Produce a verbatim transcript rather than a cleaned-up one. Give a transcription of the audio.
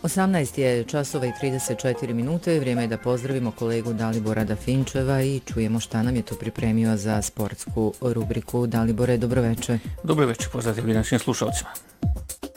osamnaest je časova i trideset četiri minute, vrijeme je da pozdravimo kolegu Dalibora Dafinčeva i čujemo šta nam je to pripremio za sportsku rubriku. Dalibore, dobroveče. Dobroveče, pozdravljam našim slušalcima.